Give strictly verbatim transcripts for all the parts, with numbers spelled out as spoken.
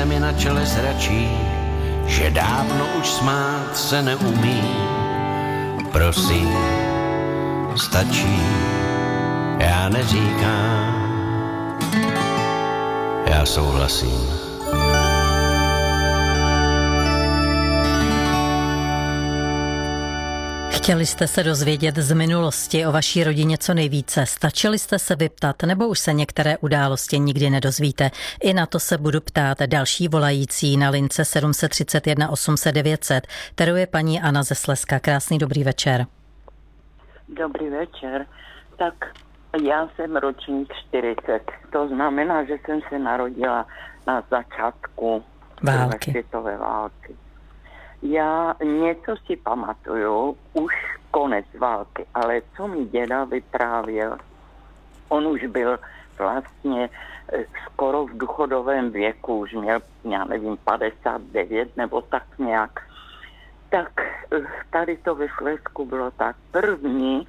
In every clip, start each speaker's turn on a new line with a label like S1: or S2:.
S1: se mi na čele zračí, že dávno už smát se neumí. Prosím, stačí, já neříkám, já souhlasím.
S2: Chtěli jste se dozvědět z minulosti o vaší rodině co nejvíce? Stačili jste se vyptat, nebo už se některé události nikdy nedozvíte? I na to se budu ptát další volající na lince sedm set třicet jedna osm set devět set, kterou je paní Anna ze Slezska. Krásný dobrý večer.
S3: Dobrý večer. Tak já jsem ročník čtyřicet. To znamená, že jsem se narodila na začátku
S2: války.
S3: světové války. Já něco si pamatuju, už konec války, ale co mi děda vyprávěl, on už byl vlastně skoro v důchodovém věku, už měl, já nevím, padesát devět nebo tak nějak. Tak tady to ve Slezsku bylo tak. První,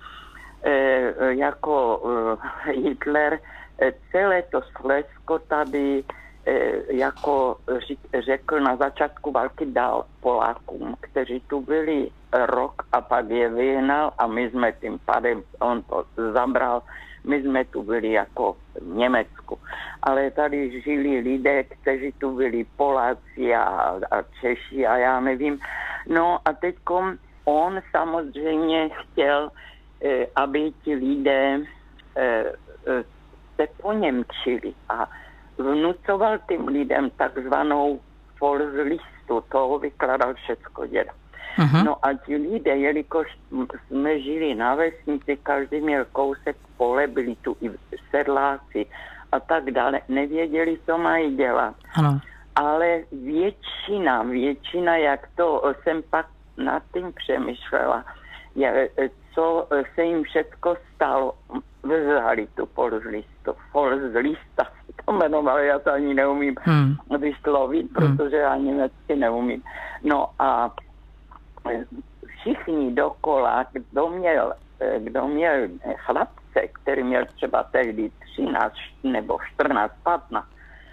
S3: jako Hitler, celé to Slezsko tady jako řekl na začátku války dal Polákům, kteří tu byli rok a pak je vyhnal a my jsme tím pádem, on to zabral, my jsme tu byli jako v Německu. Ale tady žili lidé, kteří tu byli Poláci a, a Češi a já nevím. No a teďkom on samozřejmě chtěl, eh, aby ti lidé eh, eh, se poněmčili a vnucoval tím lidem takzvanou Volkslistu, toho vykladal všecko děda. Uh-huh. No a ti lidé, jelikož jsme žili na vesnici, každý měl kousek pole, byli tu i sedláci a tak dále, nevěděli, co mají dělat. Ano. Ale většina, většina, jak to jsem pak nad tím přemýšlela, je, co se jim všecko stalo, vzali tu Volkslistu, Volkslista to jmenovali, já to ani neumím hmm. vyslovit, protože já německy neumím. No a všichni dokola, kdo měl, kdo měl chlapce, který měl třeba tehdy třináct nebo čtrnáct, patnáct,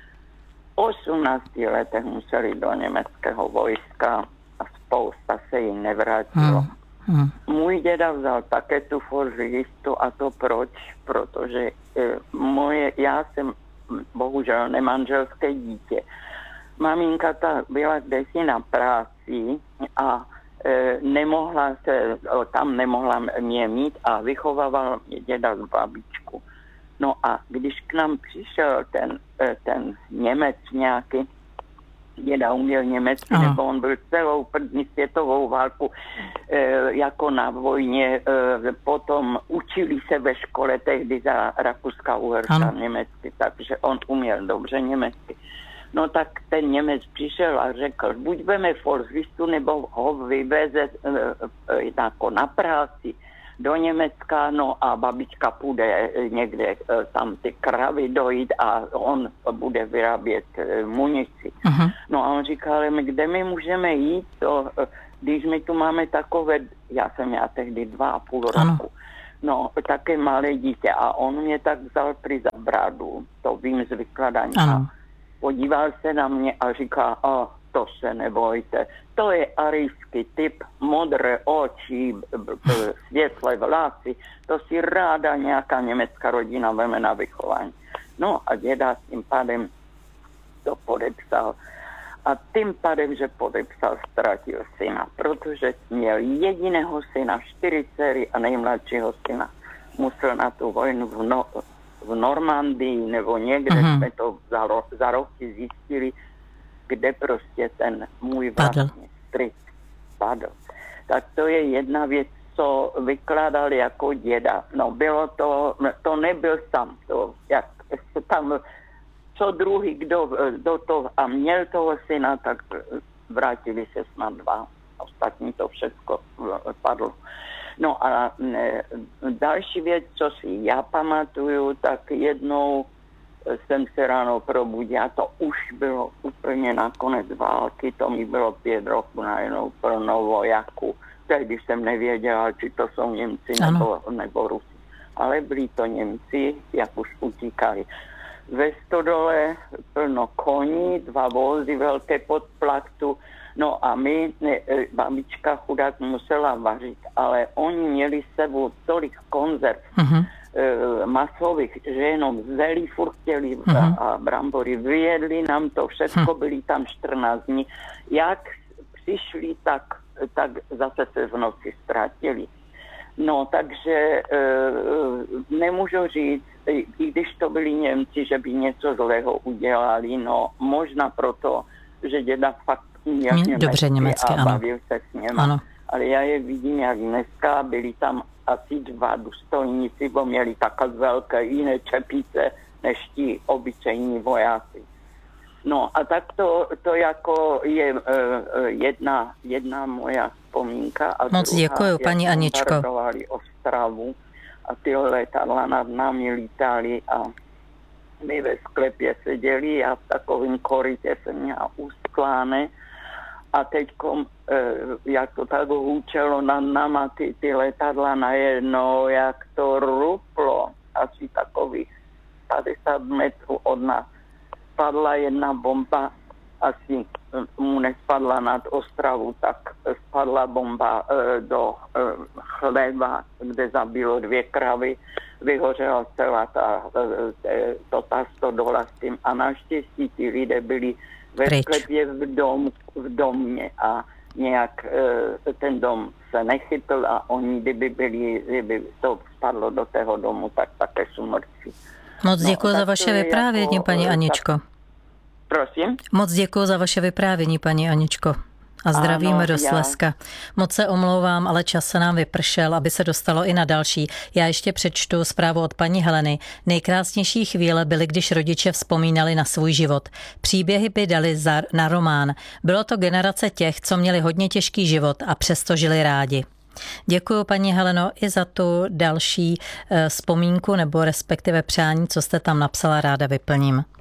S3: osmnácti letech museli do německého vojska a spousta se jim nevrátilo. Hmm. Hmm. Můj děda vzal také tu Volkslistu a to proč? Protože e, moje, já jsem bohužel nemanželské dítě. Maminka ta byla kdesi na práci a e, nemohla se, o, tam nemohla mě mít a vychovával mě děda z babičku. No a když k nám přišel ten, e, ten Němec nějaký, děda uměl německy, Aha. nebo on byl celou první světovou válku e, jako na vojně, e, potom učili se ve škole tehdy za Rakouska Uherska německy, takže on uměl dobře německy. No tak ten Němec přišel a řekl, buď veme Volkslistu, nebo ho vyveze e, e, jako na práci do Německa, no a babička půjde někde e, tam ty kravy dojít a on bude vyrábět e, munici. Uh-huh. No a on říkal, ale my, kde my můžeme jít, to, e, když my tu máme takové, já jsem já tehdy dva a půl
S2: ano.
S3: roku, no také malé dítě a on mě tak vzal při za brádu, to vím z vykladání. A podíval se na mě a říká, a to se nebojte. To je arijský typ, modré oči, b- b- světlé vlasy. To si ráda nějaká německá rodina veme na vychování. No a děda s tím pádem to podepsal. A tím pádem, že podepsal, ztratil syna, protože měl jediného syna, čtyři dcery a nejmladšího syna. Musel na tu vojnu v, no, v Normandii nebo někde, uh-huh. jsme to za, ro- za roky zjistili, kde prostě ten můj vlastní stric padl. Tak to je jedna věc, co vykládal jako děda. No bylo to, to nebyl sám, to, jak tam, co druhý, kdo, kdo to a měl toho syna, tak vrátili se snad dva. Ostatní to všechno padlo. No a ne, další věc, co si já pamatuju, tak jednou jsem se ráno probudil a to už bylo úplně na konec války, to mi bylo pět roků najednou pro novojaku. Tehdy jsem nevěděla, či to jsou Němci nebo, nebo Rusi. Ale byli to Němci, jak už utíkali. ve stodole plno koní, dva vozy velké pod plachtu. No a my, ne, babička chudák musela vařit, ale oni měli s sebou tolik konzerv uh-huh. e, masových, že jenom zelí furt chtěli uh-huh. a, a brambory. Vyjedli nám to všechno, byli tam čtrnáct dní. Jak přišli, tak, tak zase se v noci ztratili. No, takže e, nemůžu říct, i když to byli Němci, že by něco zlého udělali, no možná proto, že děda fakt uměl německy,
S2: dobře německy,
S3: a bavil ano. se s něma.
S2: Ano.
S3: Ale já je vidím, jak dneska byli tam asi dva důstojníci, bo měli takhle velké jiné čepice, než ti obyčejní vojáci. No a tak to, to jako je uh, jedna, jedna moja vzpomínka. A
S2: moc děkuju, paní Aničko.
S3: Bombardovali Ostravu a ty letadla nad námi lítali a my ve sklepě seděli a v takovém korytě jsem měla uskláne a teďkom, e, jak to tak hůčelo nad náma ty, ty letadla najednou, jak to ruplo, asi takových padesát metrů od nás. Spadla jedna bomba, asi mu nespadla nad Ostravu, tak spadla bomba e, do e, chleba, kde zabilo dvě kravy, vyhořela celá ta, e, to ta stodola s tím a naštěstí ti lidé byli ve sklepě v, dom, v domě a nějak e, ten dom se nechytl a oni, kdyby byli, kdyby to spadlo do tého domu, tak také jsou mrtví.
S2: Moc děkuji no, za vaše vyprávění, jako, paní Aničko. Tak,
S3: prosím?
S2: Moc děkuji za vaše vyprávění, paní Aničko. A zdravíme ano, do Slezska. Já. Moc se omlouvám, ale čas se nám vypršel, aby se dostalo i na další. Já ještě přečtu zprávu od paní Heleny. Nejkrásnější chvíle byly, když rodiče vzpomínali na svůj život. Příběhy by dali za, na román. Bylo to generace těch, co měli hodně těžký život a přesto žili rádi. Děkuji, paní Heleno, i za tu další vzpomínku nebo respektive přání, co jste tam napsala, ráda vyplním.